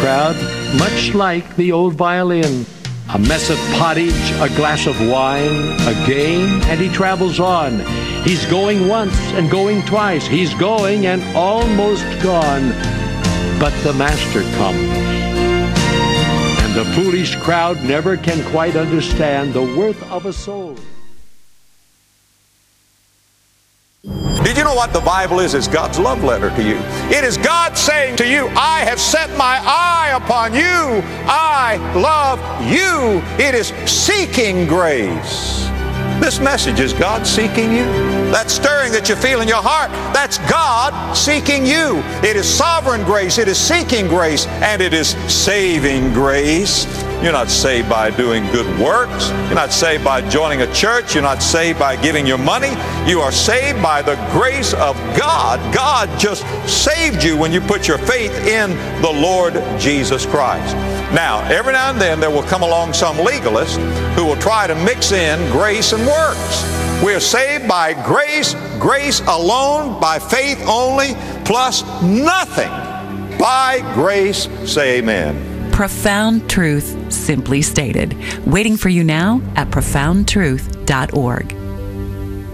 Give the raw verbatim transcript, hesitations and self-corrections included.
crowd, much like the old violin. A mess of pottage, a glass of wine, a game, and he travels on. He's going once and going twice. He's going and almost gone. But the master comes. And the foolish crowd never can quite understand the worth of a soul. Did you know what the Bible is? It's God's love letter to you. It is God saying to you, I have set my eye upon you. I love you. It is seeking grace. This message is God seeking you. That stirring that you feel in your heart, that's God seeking you. It is sovereign grace, it is seeking grace, and it is saving grace. You're not saved by doing good works. You're not saved by joining a church. You're not saved by giving your money. You are saved by the grace of God. God just saved you when you put your faith in the Lord Jesus Christ. Now, every now and then there will come along some legalist who will try to mix in grace and works. We are saved by grace, grace alone, by faith only, plus nothing. By grace, say amen. Profound truth, simply stated. Waiting for you now at profound truth dot org.